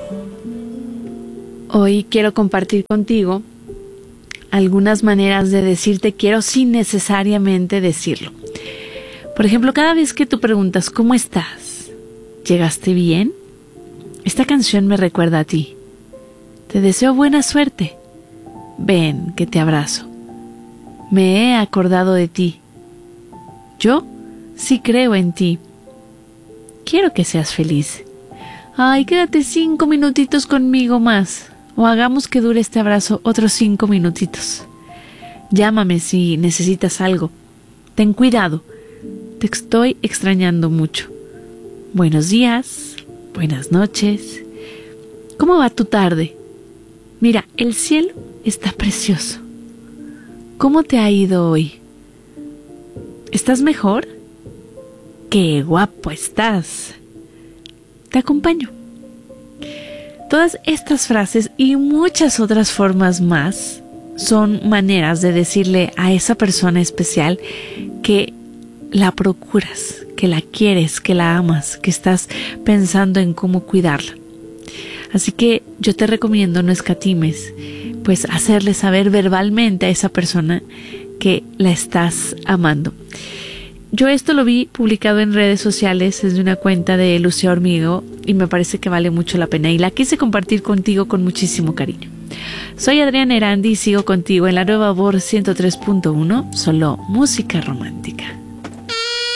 Hoy quiero compartir contigo algunas maneras de decir te quiero sin necesariamente decirlo. Por ejemplo, cada vez que tú preguntas ¿cómo estás? ¿Llegaste bien? Esta canción me recuerda a ti. Te deseo buena suerte. Ven, que te abrazo. Me he acordado de ti. Yo sí creo en ti. Quiero que seas feliz. Ay, quédate 5 minutitos conmigo más. O hagamos que dure este abrazo otros 5 minutitos. Llámame si necesitas algo. Ten cuidado. Te estoy extrañando mucho. Buenos días. Buenas noches. ¿Cómo va tu tarde? Mira, el cielo está precioso. ¿Cómo te ha ido hoy? ¿Estás mejor? ¡Qué guapo estás! Te acompaño. Todas estas frases y muchas otras formas más son maneras de decirle a esa persona especial que la procuras, que la quieres, que la amas, que estás pensando en cómo cuidarla. Así que yo te recomiendo no escatimes, pues hacerle saber verbalmente a esa persona que la estás amando. Yo esto lo vi publicado en redes sociales desde una cuenta de Lucía Hormigo y me parece que vale mucho la pena y la quise compartir contigo con muchísimo cariño. Soy Adriana Erandi y sigo contigo en la Nueva Voz 103.1, solo música romántica.